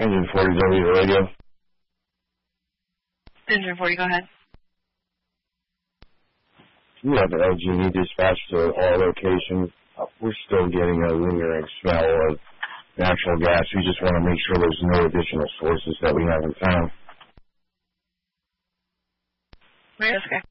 Engine 40 W radio. Engine 40, go ahead. We have an LG&E dispatch to our location. We're still getting a lingering smell of natural gas. We just want to make sure there's no additional sources that we haven't found. Where's this guy?